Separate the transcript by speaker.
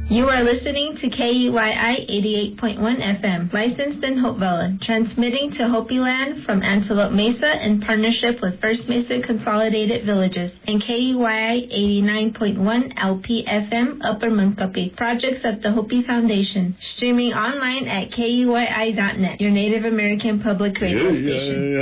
Speaker 1: You are listening to KUYI 88.1 FM, licensed in Hopevilla, transmitting to Hopi Land from Antelope Mesa in partnership with First Mesa Consolidated Villages, and KUYI 89.1 LP FM, Upper Munkapi, projects of the Hopi Foundation, streaming online at KUYI.net, your Native American public radio station.